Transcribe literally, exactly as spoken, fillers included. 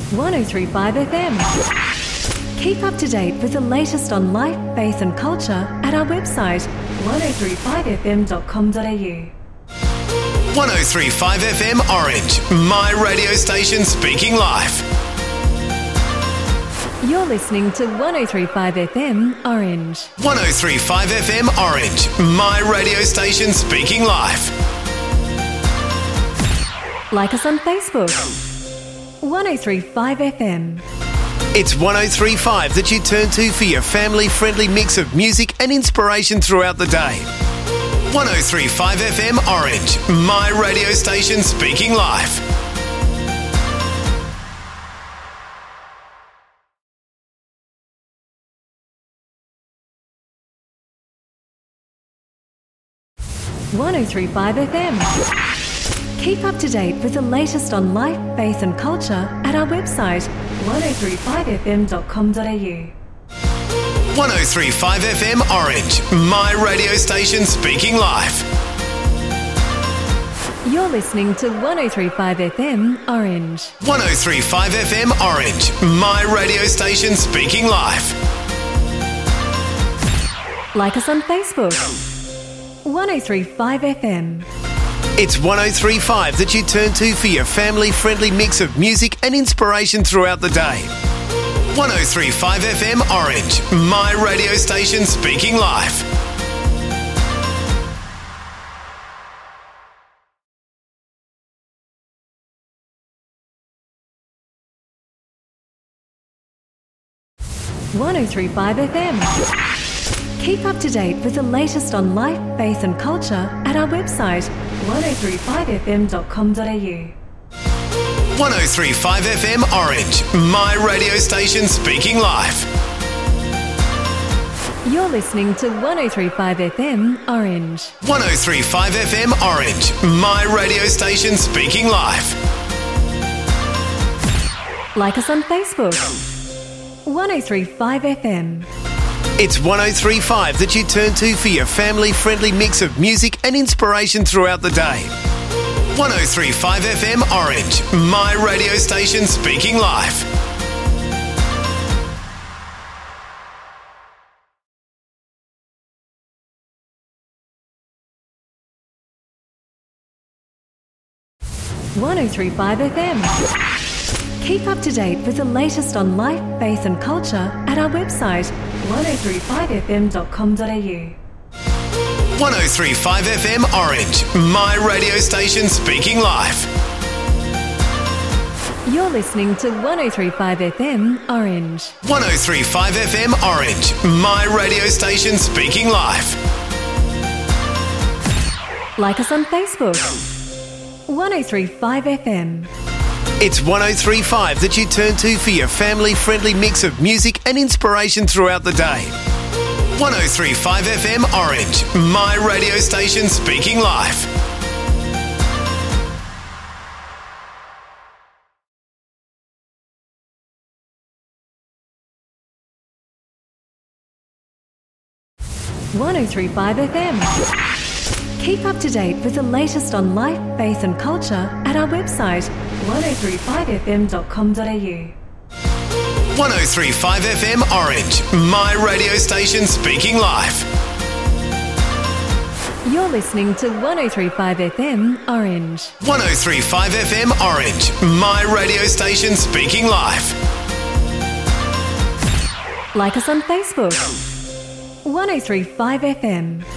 one oh three point five F M. Keep up to date with the latest on life, faith and culture at our website one oh three five f m dot com dot a u. one oh three point five F M Orange, my radio station speaking life. You're listening to one oh three point five F M Orange. one oh three point five F M Orange, my radio station speaking life. Like us on Facebook. one oh three point five F M. It's one oh three point five that you turn to for your family-friendly mix of music and inspiration throughout the day. one oh three point five F M Orange, my radio station speaking life. one oh three point five F M. Keep up to date with the latest on life, faith and culture at our website one oh three point five f m dot com dot a u. one oh three point five F M Orange, my radio station speaking life. You're listening to one oh three point five F M Orange. one oh three point five F M Orange, my radio station speaking life. Like us on Facebook. one oh three point five F M. It's one oh three point five that you turn to for your family-friendly mix of music and inspiration throughout the day. one oh three point five F M Orange, my radio station speaking life. one oh three point five F M. Keep up to date with the latest on life, faith and culture at our website one oh three point five f m dot com dot a u. one oh three point five F M Orange, my radio station speaking life. You're listening to one oh three point five F M Orange. one oh three point five F M Orange, my radio station speaking life. Like us on Facebook. one oh three point five F M. It's one oh three point five that you turn to for your family-friendly mix of music and inspiration throughout the day. one oh three point five F M Orange, my radio station speaking life. one oh three point five F M. Keep up to date with the latest on life, faith and culture at our website one oh three point five f m dot com dot a u. one oh three point five F M Orange, my radio station speaking life. You're listening to one oh three point five F M Orange. one oh three point five F M Orange, my radio station speaking life. Like us on Facebook. one oh three point five F M. It's one oh three point five that you turn to for your family-friendly mix of music and inspiration throughout the day. one oh three point five F M Orange, my radio station speaking life. one oh three point five F M. Keep up to date with the latest on life, faith and culture at our website one oh three point five f m dot com dot a u. one oh three point five F M Orange, my radio station speaking life. You're listening to one oh three point five F M Orange. one oh three point five F M Orange, my radio station speaking life. Like us on Facebook. one oh three point five F M.